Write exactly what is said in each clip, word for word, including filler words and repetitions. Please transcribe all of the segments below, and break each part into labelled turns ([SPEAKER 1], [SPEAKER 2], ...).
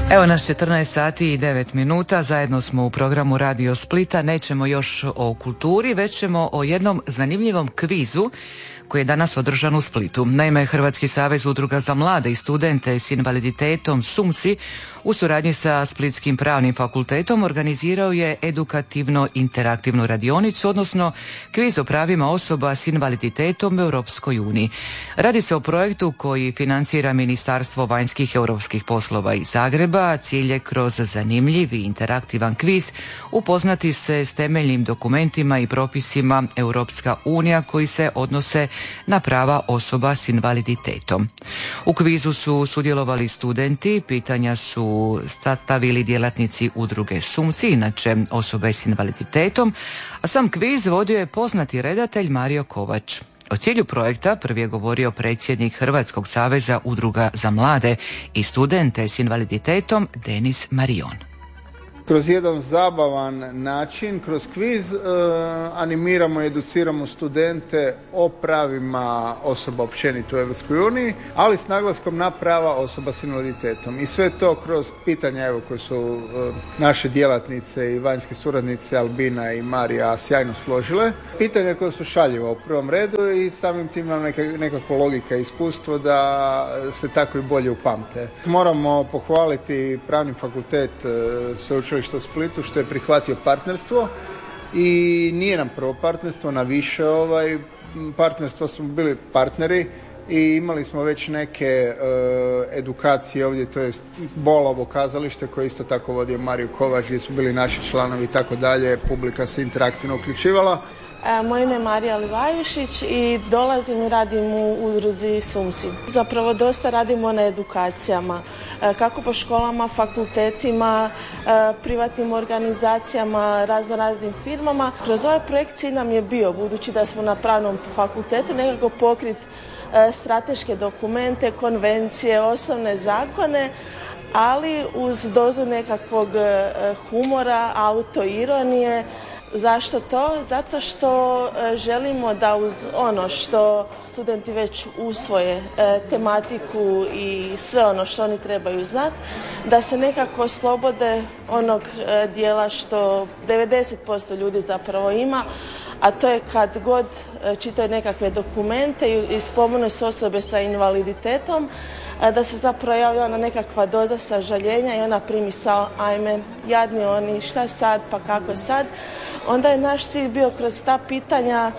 [SPEAKER 1] Evo nas četrnaest sati i devet minuta, zajedno smo u programu Radio Splita. Nećemo još o kulturi, već ćemo o jednom zanimljivom kvizu koji je danas održan u Splitu. Naime, Hrvatski savez udruga za mlade i studente s invaliditetom SUMSI u suradnji sa Splitskim pravnim fakultetom organizirao je edukativno-interaktivnu radionicu, odnosno kviz o pravima osoba s invaliditetom u Europskoj uniji. Radi se o projektu koji financira Ministarstvo vanjskih europskih poslova iz Zagreba. Cilj je kroz zanimljiv i interaktivan kviz upoznati se s temeljnim dokumentima i propisima Europska unija koji se odnose na prava osoba s invaliditetom. U kvizu su sudjelovali studenti, pitanja su sastavili djelatnici udruge SUMSI, inače osobe s invaliditetom, a sam kviz vodio je poznati redatelj Mario Kovač. O cilju projekta prvi je govorio predsjednik Hrvatskog saveza udruga za mlade i studente s invaliditetom Denis Marion.
[SPEAKER 2] Kroz jedan zabavan način, kroz kviz, e, animiramo i educiramo studente o pravima osoba općenito u Europskoj uniji, ali s naglaskom na prava osoba s invaliditetom. I sve to kroz pitanja evo, koje su e, naše djelatnice i vanjske suradnice Albina i Marija sjajno složile. Pitanja koje su šaljiva u prvom redu i samim tim imam neka, nekakva logika i iskustvo da se tako i bolje upamte. Moramo pohvaliti pravni fakultet e, sveučilišta u Splitu što je prihvatio partnerstvo i nije nam prvo partnerstvo, na više ovaj, partnerstva smo bili partneri i imali smo već neke uh, edukacije ovdje, to jest Bolovo kazalište koje isto tako vodio Mario Kovač gdje su bili naši članovi i tako dalje, publika se interaktivno uključivala.
[SPEAKER 3] Moje ime je Marija Livajušić i dolazim i radim u udruzi SUMSI. Zapravo dosta radimo na edukacijama, kako po školama, fakultetima, privatnim organizacijama, razno raznim firmama. Kroz ovaj projekt cilj nam je bio, budući da smo na pravnom fakultetu, nekako pokriti strateške dokumente, konvencije, osnovne zakone, ali uz dozu nekakvog humora, autoironije. Zašto to? Zato što želimo da uz ono što studenti već usvoje e, tematiku i sve ono što oni trebaju znati, da se nekako oslobode onog e, dijela što devedeset posto ljudi zapravo ima, a to je kad god e, čitaju nekakve dokumente i, i spomenu se osobe sa invaliditetom, e, da se zapravo javlja ona nekakva doza sažaljenja i ona primisao, ajme, jadni oni, šta sad, pa kako sad. Onda je naš cilj bio kroz ta pitanja,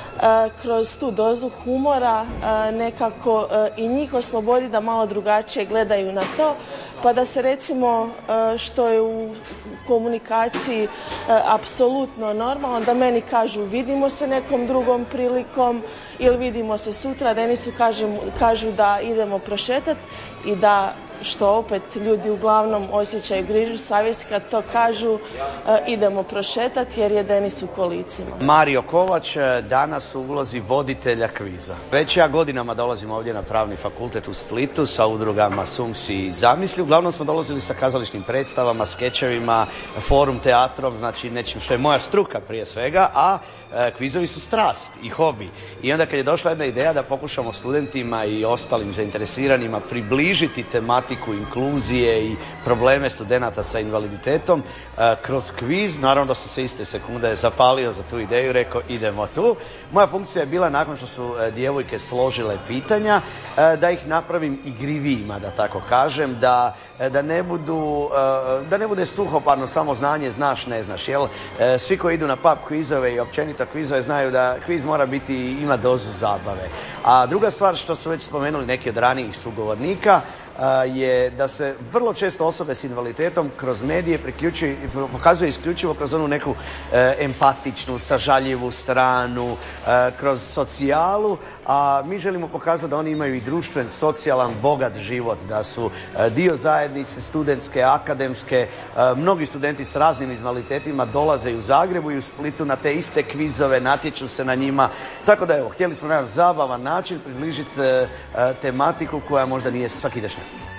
[SPEAKER 3] kroz tu dozu humora nekako i njih osloboditi da malo drugačije gledaju na to, pa da se recimo što je u komunikaciji apsolutno normalno, da meni kažu vidimo se nekom drugom prilikom ili vidimo se sutra, Denisu kažem, kažu da idemo prošetati i da što opet ljudi uglavnom osjećaju grižu savjesti kad to kažu uh, idemo prošetati jer je Denis u kolicima.
[SPEAKER 4] Mario Kovač danas u ulozi voditelja kviza. Već ja godinama dolazim ovdje na pravni fakultet u Splitu sa udrugama SUMSI i Zamisli. Uglavnom smo dolazili sa kazališnim predstavama, skečevima, forum teatrom, znači nečim što je moja struka prije svega, a kvizovi su strast i hobi. I onda kad je došla jedna ideja da pokušamo studentima i ostalim zainteresiranima približiti tematiku inkluzije i probleme studenata sa invaliditetom kroz kviz, naravno da sam se iste sekunde zapalio za tu ideju i rekao idemo tu. Moja funkcija je bila nakon što su djevojke složile pitanja da ih napravim igrivijima, da tako kažem, da da ne budu, da ne bude suhoparno samo znanje znaš, ne znaš, jel? Svi koji idu na pub kvizove i općenito kvizove znaju da kviz mora biti, ima dozu zabave. A druga stvar što su već spomenuli neki od ranijih sugovornika je da se vrlo često osobe s invaliditetom kroz medije priključuju, pokazuje isključivo kroz onu neku e, empatičnu, sažaljivu stranu, e, kroz socijalu, a mi želimo pokazati da oni imaju i društven, socijalan, bogat život, da su e, dio zajednice studentske, akademske. E, mnogi studenti s raznim invaliditetima dolaze i u Zagrebu i u Splitu na te iste kvizove, natječu se na njima. Tako da evo, htjeli smo na jedan zabavan način približiti e, tematiku koja možda nije svakidašnja.